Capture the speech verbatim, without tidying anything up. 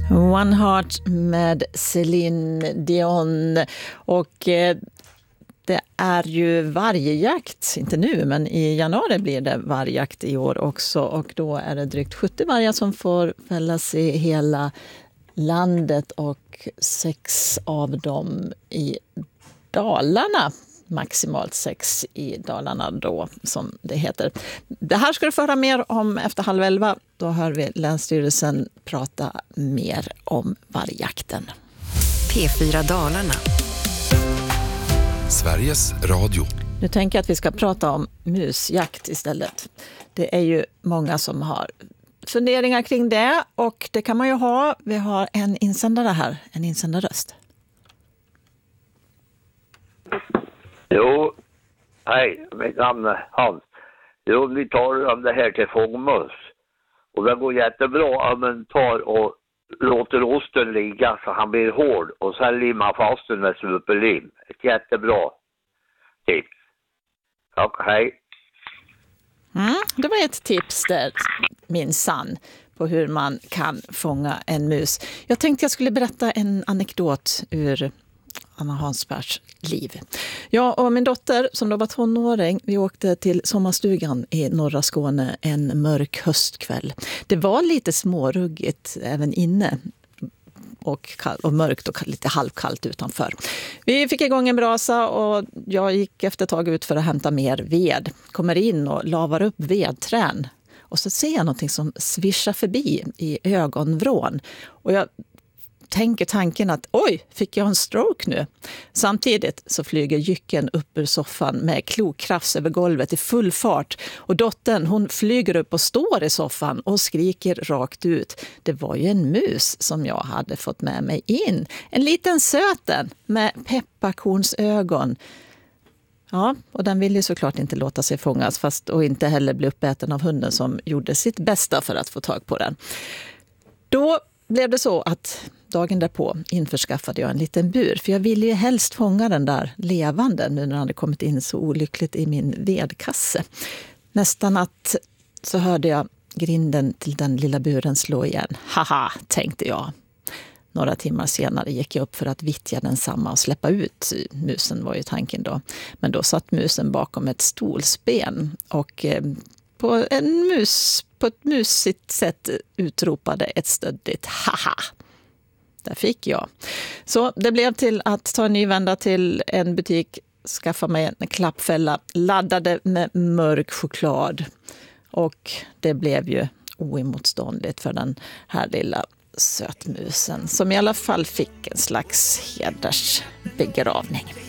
One Heart med Céline Dion. Och eh, det är ju vargjakt, inte nu men i januari blir det vargjakt i år också. Och då är det drygt sjuttio vargar som får fällas i hela landet och sex av dem i Dalarna. Maximalt sex i Dalarna då, som det heter. Det här ska du få höra mer om efter halv elva. Då hör vi Länsstyrelsen prata mer om vargjakten. P fyra Dalarna. Sveriges Radio. Nu tänker jag att vi ska prata om musjakt istället. Det är ju många som har funderingar kring det och det kan man ju ha. Vi har en insändare här, en insändarröst. Jo, hej, mitt namn är Hans. Jo, vi tar om det här till fångmöss. Och det går jättebra om man tar och låter osten ligga så han blir hård. Och sen limmar fast den med superlim. Ett jättebra tips. Tack, hej. Mm, det var ett tips där, minsann, på hur man kan fånga en mus. Jag tänkte jag skulle berätta en anekdot ur Anna Hansbergs liv. Jag och min dotter som då var tonåring, vi åkte till sommarstugan i norra Skåne en mörk höstkväll. Det var lite småruggigt även inne och, kall- och mörkt och lite halvkallt utanför. Vi fick igång en brasa och jag gick efter ett tag ut för att hämta mer ved. Kommer in och lavar upp vedträn och så ser jag någonting som svischar förbi i ögonvrån och jag tänker tanken att oj, fick jag en stroke nu? Samtidigt så flyger jycken upp ur soffan med klokrafs över golvet i full fart. Och dottern, hon flyger upp och står i soffan och skriker rakt ut. Det var ju en mus som jag hade fått med mig in. En liten söten med pepparkornsögon. Ja, och den vill ju såklart inte låta sig fångas fast och inte heller bli uppäten av hunden som gjorde sitt bästa för att få tag på den. Då blev det så att dagen därpå införskaffade jag en liten bur. För jag ville ju helst fånga den där levande nu när den hade kommit in så olyckligt i min vedkasse. Nästa natt så hörde jag grinden till den lilla buren slå igen. Haha, tänkte jag. Några timmar senare gick jag upp för att vittja den samma och släppa ut musen var ju tanken då. Men då satt musen bakom ett stolsben och eh, på en mus på ett musigt sätt utropade ett stöddigt haha. Där fick jag. Så det blev till att ta en ny vända till en butik, skaffa mig en klappfälla, laddade med mörk choklad. Och det blev ju oemotståndligt för den här lilla sötmusen som i alla fall fick en slags hedersbegravning.